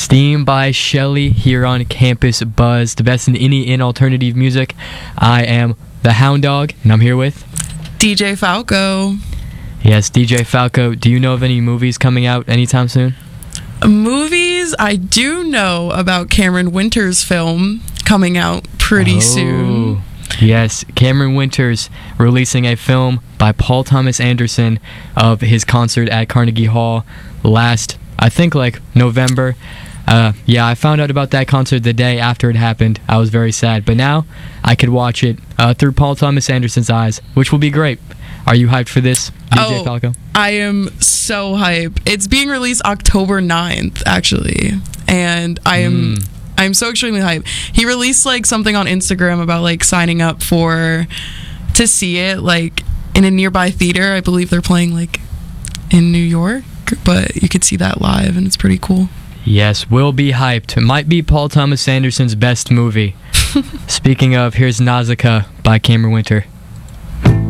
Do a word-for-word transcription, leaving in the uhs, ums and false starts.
Theme by Shelly here on Campus Buzz, the best in indie and alternative music. I am the Hound Dog, and I'm here with D J Falco. Yes, D J Falco. Do you know of any movies coming out anytime soon? Movies? I do know about Cameron Winters' film coming out pretty oh, soon. Yes, Cameron Winters releasing a film by Paul Thomas Anderson of his concert at Carnegie Hall last, I think, like November. Uh, yeah, I found out about that concert the day after it happened. I was very sad, but now I could watch it uh, through Paul Thomas Anderson's eyes, which will be great. Are you hyped for this, D J oh, Falco? I am so hyped. It's being released October ninth, actually, and I am mm. I'm so extremely hyped. He released like something on Instagram about like signing up for to see it like in a nearby theater. I believe they're playing like in New York, but you could see that live, and it's pretty cool. Yes, we'll be hyped. It might be Paul Thomas Anderson's best movie. Speaking of, here's Nausicaa by Cameron Winter.